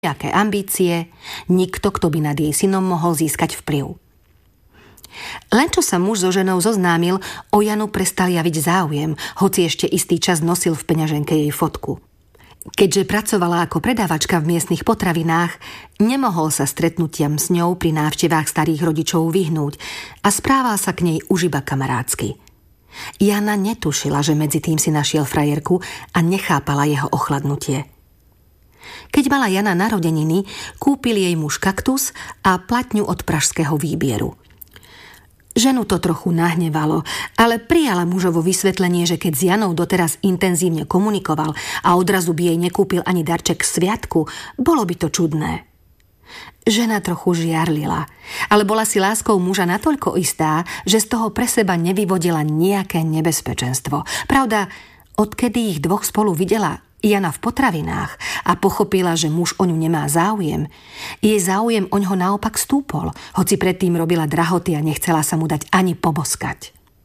nejaké ambície, nikto, kto by nad jej synom mohol získať vplyv. Len čo sa muž so ženou zoznámil, o Janu prestal javiť záujem, hoci ešte istý čas nosil v peňaženke jej fotku. Keďže pracovala ako predávačka v miestnych potravinách, nemohol sa stretnutiam s ňou pri návštevách starých rodičov vyhnúť a správal sa k nej už iba kamarátsky. Jana netušila, že medzi tým si našiel frajerku a nechápala jeho ochladnutie. Keď mala Jana narodeniny, kúpil jej muž kaktus a platňu od pražského výbieru. Ženu to trochu nahnevalo, ale prijala mužovo vysvetlenie, že keď s Janou doteraz intenzívne komunikoval a odrazu by jej nekúpil ani darček k sviatku, bolo by to čudné. Žena trochu žiarlila, ale bola si láskou muža natoľko istá, že z toho pre seba nevyvodila nejaké nebezpečenstvo. Pravda, odkedy ich dvoch spolu videla Jana v potravinách a pochopila, že muž o ňu nemá záujem, jej záujem o ňoho naopak stúpol, hoci predtým robila drahoty a nechcela sa mu dať ani poboskať.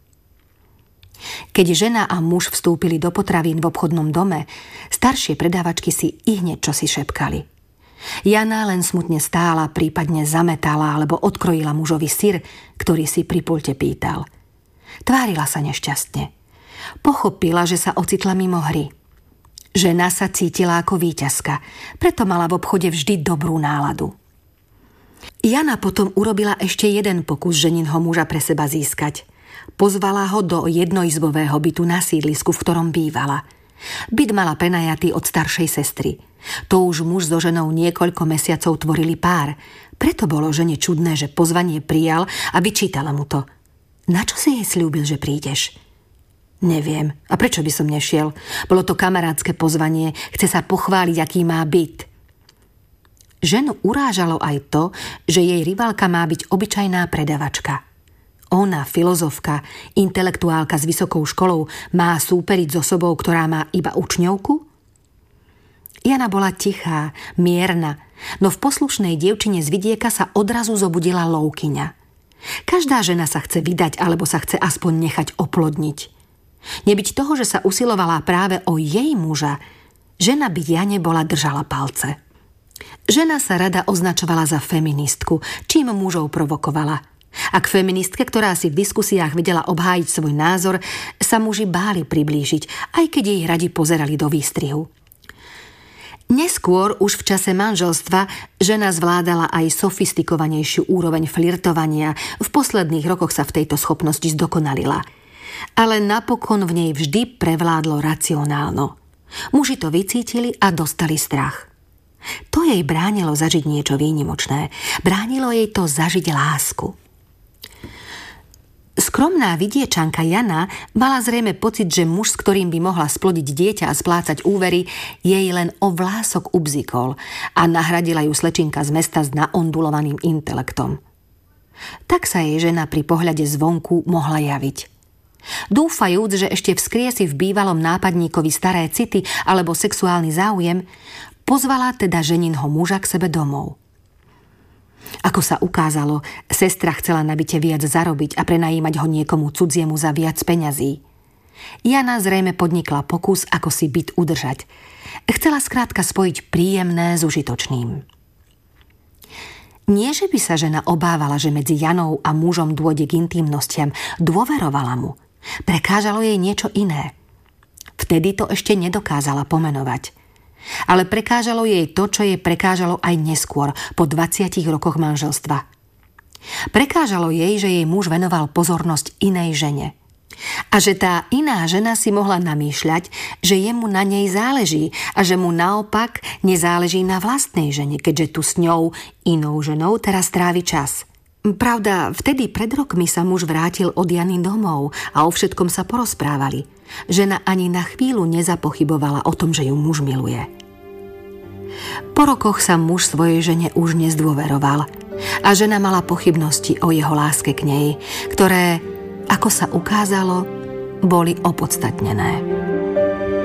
Keď žena a muž vstúpili do potravín v obchodnom dome, staršie predávačky si ihneď čosi šepkali. Jana len smutne stála, prípadne zametala alebo odkrojila mužovi syr, ktorý si pri pulte pýtal. Tvárila sa nešťastne. Pochopila, že sa ocitla mimo hry. Žena sa cítila ako víťazka, preto mala v obchode vždy dobrú náladu. Jana potom urobila ešte jeden pokus ženinho muža pre seba získať. Pozvala ho do jednoizbového bytu na sídlisku, v ktorom bývala. Byt mala prenajatý od staršej sestry. To už muž so ženou niekoľko mesiacov tvorili pár, preto bolo žene čudné, že pozvanie prijal a vyčítala mu to. Na čo si jej sľúbil, že prídeš? Neviem. A prečo by som nešiel? Bolo to kamarátske pozvanie. Chce sa pochváliť, aký má byt. Ženu urážalo aj to, že jej rivalka má byť obyčajná predavačka. Ona, filozofka, intelektuálka s vysokou školou, má súperiť s osobou, ktorá má iba učňovku? Jana bola tichá, mierna, no v poslušnej dievčine z vidieka sa odrazu zobudila lókyňa. Každá žena sa chce vydať alebo sa chce aspoň nechať oplodniť. Nebyť toho, že sa usilovala práve o jej muža, žena by Jane bola držala palce. Žena sa rada označovala za feministku, čím mužov provokovala. A k feministke, ktorá si v diskusiách vedela obhájiť svoj názor, sa muži báli priblížiť, aj keď jej radi pozerali do výstrihu. Neskôr, už v čase manželstva, žena zvládala aj sofistikovanejšiu úroveň flirtovania. V posledných rokoch sa v tejto schopnosti zdokonalila. Ale napokon v nej vždy prevládlo racionálno. Muži to vycítili a dostali strach. To jej bránilo zažiť niečo výnimočné. Bránilo jej to zažiť lásku. Skromná vidiečanka Jana mala zrejme pocit, že muž, s ktorým by mohla splodiť dieťa a splácať úvery, jej len o vlások ubzikol a nahradila ju slečinka z mesta s naondulovaným intelektom. Tak sa jej žena pri pohľade zvonku mohla javiť. Dúfajúc, že ešte vzkriesi v bývalom nápadníkovi staré city alebo sexuálny záujem, pozvala teda ženinho muža k sebe domov. Ako sa ukázalo, sestra chcela nabite viac zarobiť a prenajímať ho niekomu cudziemu za viac peňazí. Jana zrejme podnikla pokus, ako si byt udržať. Chcela skrátka spojiť príjemné s užitočným. Nie, že by sa žena obávala, že medzi Janou a mužom dôjde k intimnostiam, dôverovala mu. Prekážalo jej niečo iné. Vtedy to ešte nedokázala pomenovať. Ale prekážalo jej to, čo jej prekážalo aj neskôr, po 20 rokoch manželstva. Prekážalo jej, že jej muž venoval pozornosť inej žene. A že tá iná žena si mohla namýšľať, že jemu na nej záleží a že mu naopak nezáleží na vlastnej žene, keďže tu s ňou, inou ženou, teraz trávi čas. Pravda, vtedy pred rokmi sa muž vrátil od Jany domov a o všetkom sa porozprávali. Žena ani na chvíľu nezapochybovala o tom, že ju muž miluje. Po rokoch sa muž svojej žene už nezdôveroval a žena mala pochybnosti o jeho láske k nej, ktoré, ako sa ukázalo, boli opodstatnené.